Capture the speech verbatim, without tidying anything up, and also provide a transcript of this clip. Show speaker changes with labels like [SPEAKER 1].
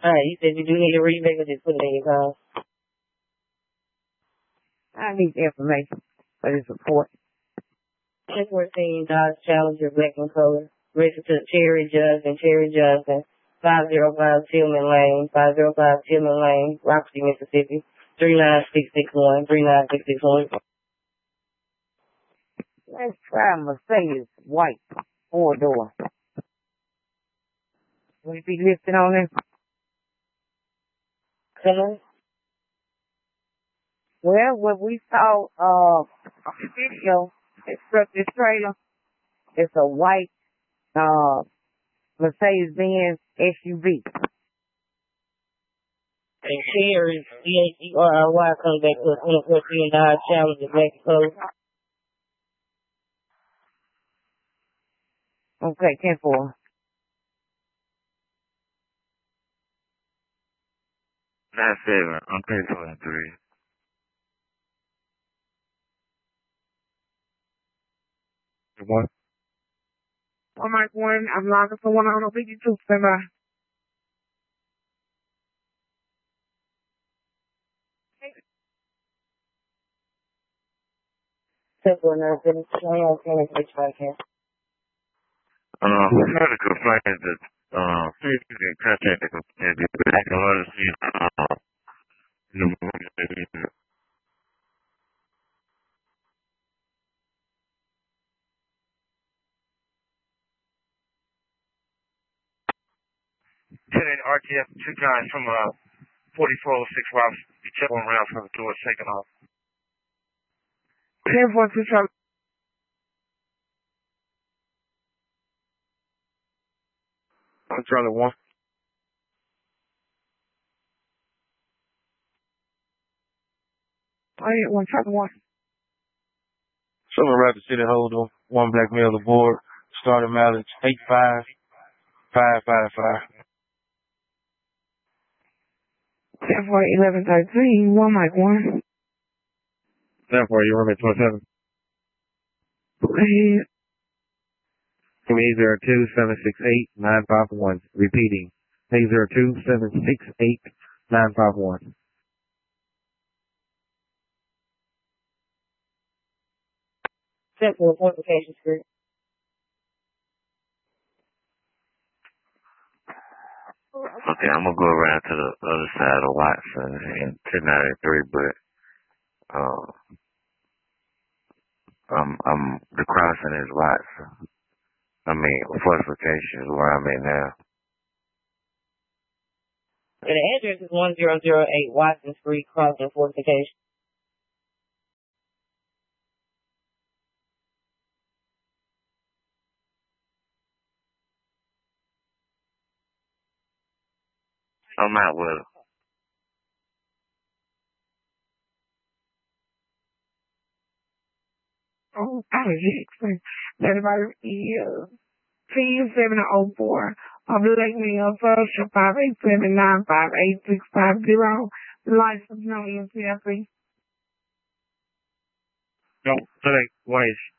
[SPEAKER 1] Alright, you said you do need a remake or just put it in your car?
[SPEAKER 2] I need the information for this report.
[SPEAKER 1] twenty fourteen Dodge Challenger Black and Color. Registered to Cherry Johnson, Cherry Johnson, five oh five Tillman Lane, five oh five Tillman Lane, Roxy, Mississippi, three nine six six one, three nine six six one.
[SPEAKER 2] Let's try Mercedes white four door. Will it be listed on there?
[SPEAKER 1] Color?
[SPEAKER 2] Well, what we saw uh on the video, it struck this trailer. It's a white uh Mercedes-Benz S U V.
[SPEAKER 1] And Cherry, C H E R R Y, comes back to a twenty fourteen Dodge Challenger Black and Color.
[SPEAKER 2] Okay, ten four.
[SPEAKER 3] Nine seven. I'm paying twenty-three. One.
[SPEAKER 4] One Mike One. I'm logging for one on fifty-two. Stand by.
[SPEAKER 1] Simple enough, but it's only on ten six podcast.
[SPEAKER 3] Uh, we had a complaint that, uh, fifty and contact the complaint, but I can let us see, uh, the movie. Tenant R T F, two guys from, uh, forty-four oh six Rouse, you check one round from the door, taking off.
[SPEAKER 4] ten four two Charlie.
[SPEAKER 3] I'm Charlie one.
[SPEAKER 4] I ain't one Charlie one.
[SPEAKER 3] Southern Rapid City Holder, one black male aboard, starting mileage eight five five five five.
[SPEAKER 4] ten four eleven thirteen. One Mike One.
[SPEAKER 3] ten four, you remember twenty-seven?
[SPEAKER 4] Go ahead.
[SPEAKER 3] eight zero two seven six eight nine five one. Repeating. eight zero two seven six eight nine five one.
[SPEAKER 1] Simple fortification script.
[SPEAKER 3] Okay, I'm gonna go around to the other side of Watson in ten ninety-three, but uh, um, I'm the crossing is Watson. I mean, fortification is where I'm at now.
[SPEAKER 1] And the address is one zero zero eight Watson Street, Crossing Fortification.
[SPEAKER 3] I'm out with her.
[SPEAKER 4] Oh, I was Jackson. Everybody is T seven oh four. Of Lake Mail, Social five eight seven nine five eight six five zero. License no N C F E.
[SPEAKER 3] No, today, one is